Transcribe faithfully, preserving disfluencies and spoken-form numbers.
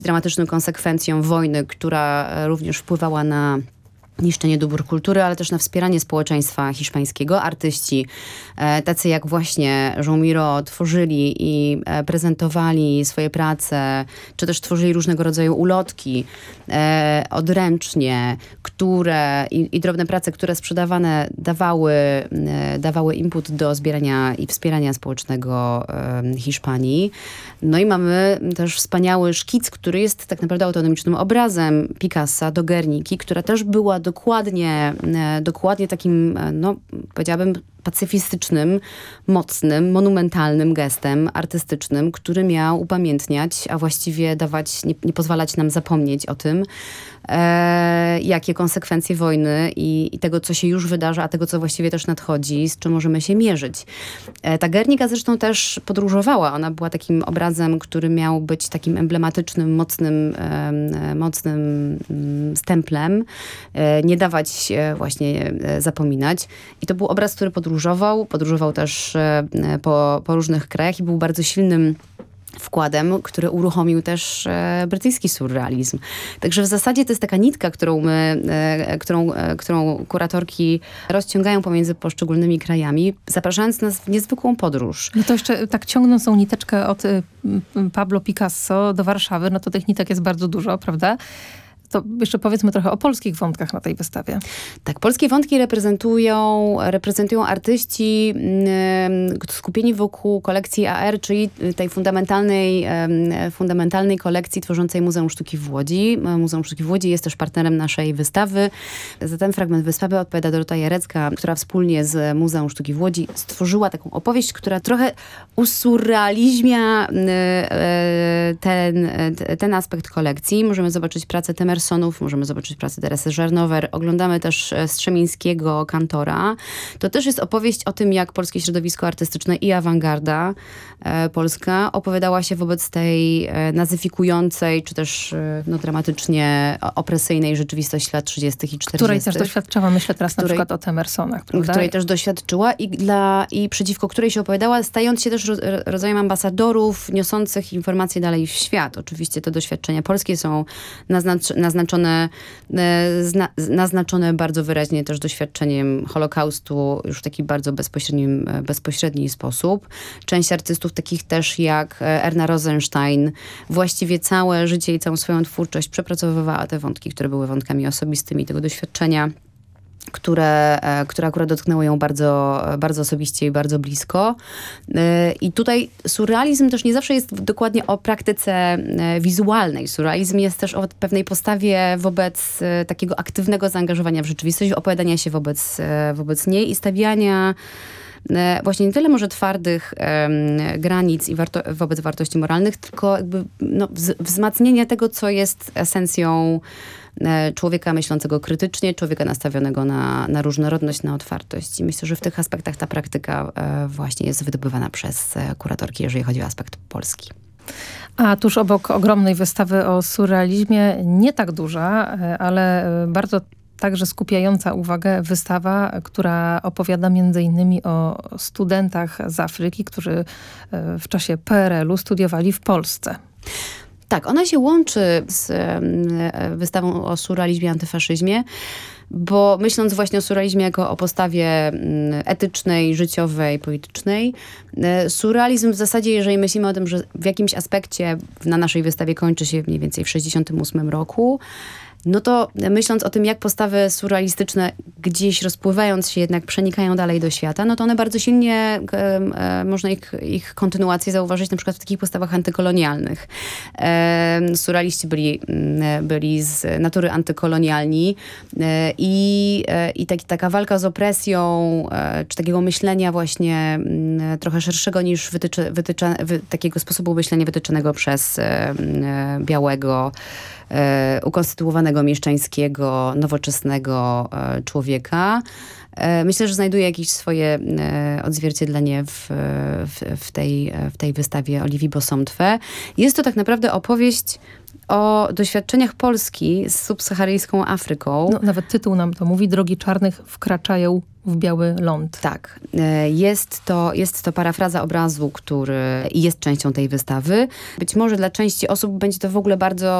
dramatyczną konsekwencją wojny, która również wpływała na niszczenie dóbr kultury, ale też na wspieranie społeczeństwa hiszpańskiego. Artyści, e, tacy jak właśnie Joan Miró, tworzyli i e, prezentowali swoje prace, czy też tworzyli różnego rodzaju ulotki e, odręcznie, które i, i drobne prace, które sprzedawane dawały, e, dawały input do zbierania i wspierania społecznego e, Hiszpanii. No i mamy też wspaniały szkic, który jest tak naprawdę autonomicznym obrazem Picassa do Guerniki, która też była dokładnie, dokładnie takim, no powiedziałabym, pacyfistycznym, mocnym, monumentalnym gestem artystycznym, który miał upamiętniać, a właściwie dawać, nie, nie pozwalać nam zapomnieć o tym, e, jakie konsekwencje wojny i, i tego, co się już wydarza, a tego, co właściwie też nadchodzi, z czym możemy się mierzyć. E, ta Guernica zresztą też podróżowała. Ona była takim obrazem, który miał być takim emblematycznym, mocnym, e, mocnym stemplem. E, nie dawać e, właśnie e, zapominać. I to był obraz, który podróżował. Podróżował, podróżował też po, po różnych krajach i był bardzo silnym wkładem, który uruchomił też e, brytyjski surrealizm. Także w zasadzie to jest taka nitka, którą my, e, którą, e, którą kuratorki rozciągają pomiędzy poszczególnymi krajami, zapraszając nas w niezwykłą podróż. No to jeszcze tak ciągnąc tą niteczkę od y, Pablo Picasso do Warszawy, no to tych nitek jest bardzo dużo, prawda? To jeszcze powiedzmy trochę o polskich wątkach na tej wystawie. Tak, polskie wątki reprezentują, reprezentują artyści y, skupieni wokół kolekcji A R, czyli tej fundamentalnej, y, fundamentalnej kolekcji tworzącej Muzeum Sztuki w Łodzi. Muzeum Sztuki w Łodzi jest też partnerem naszej wystawy. Za ten fragment wystawy odpowiada Dorota Jarecka, która wspólnie z Muzeum Sztuki w Łodzi stworzyła taką opowieść, która trochę usurrealizmia y, y, ten, y, ten aspekt kolekcji. Możemy zobaczyć pracę Temer możemy zobaczyć pracę Teresy Żarnower. Oglądamy też Strzemińskiego, Kantora. To też jest opowieść o tym, jak polskie środowisko artystyczne i awangarda e, polska opowiadała się wobec tej e, nazyfikującej, czy też e, no, dramatycznie opresyjnej rzeczywistości lat trzydziestych i czterdziestych. Której też doświadczała, myślę teraz której, na przykład o Temersonach, prawda? Której też doświadczyła i, dla, i przeciwko której się opowiadała, stając się też ro, rodzajem ambasadorów niosących informacje dalej w świat. Oczywiście te doświadczenia polskie są naznaczone Naznaczone, zna, naznaczone bardzo wyraźnie też doświadczeniem Holokaustu już w taki bardzo bezpośrednim, bezpośredni sposób. Część artystów takich też jak Erna Rosenstein właściwie całe życie i całą swoją twórczość przepracowywała te wątki, które były wątkami osobistymi tego doświadczenia, które, które akurat dotknęło ją bardzo, bardzo osobiście i bardzo blisko. I tutaj surrealizm też nie zawsze jest dokładnie o praktyce wizualnej. Surrealizm jest też o pewnej postawie wobec takiego aktywnego zaangażowania w rzeczywistość, opowiadania się wobec, wobec niej i stawiania właśnie nie tyle może twardych um, granic i warto- wobec wartości moralnych, tylko jakby no, wz- wzmacnienia tego, co jest esencją e, człowieka myślącego krytycznie, człowieka nastawionego na, na różnorodność, na otwartość. I myślę, że w tych aspektach ta praktyka e, właśnie jest wydobywana przez e, kuratorki, jeżeli chodzi o aspekt polski. A tuż obok ogromnej wystawy o surrealizmie, nie tak duża, e, ale bardzo także skupiająca uwagę wystawa, która opowiada między innymi o studentach z Afryki, którzy w czasie P R L u studiowali w Polsce. Tak, ona się łączy z wystawą o surrealizmie, antyfaszyzmie, bo myśląc właśnie o surrealizmie jako o postawie etycznej, życiowej, politycznej, surrealizm w zasadzie, jeżeli myślimy o tym, że w jakimś aspekcie na naszej wystawie kończy się mniej więcej w sześćdziesiątym ósmym roku, no to myśląc o tym, jak postawy surrealistyczne gdzieś rozpływając się jednak przenikają dalej do świata, no to one bardzo silnie, e, e, można ich, ich kontynuację zauważyć na przykład w takich postawach antykolonialnych. E, surrealiści byli, byli z natury antykolonialni e, i, e, i tak, taka walka z opresją, e, czy takiego myślenia właśnie m, trochę szerszego niż wytyczy, wytycza, wy, takiego sposobu myślenia wytyczonego przez e, e, białego, e, ukonstytuowanego, mieszczańskiego, nowoczesnego e, człowieka. E, myślę, że znajduje jakieś swoje e, odzwierciedlenie w, w, w, tej, w tej wystawie Oliwii Bosomtwe. Jest to tak naprawdę opowieść o doświadczeniach Polski z subsaharyjską Afryką. No, nawet tytuł nam to mówi. Drogi czarnych wkraczają w biały ląd. Tak. Jest to, jest to parafraza obrazu, który jest częścią tej wystawy. Być może dla części osób będzie to w ogóle bardzo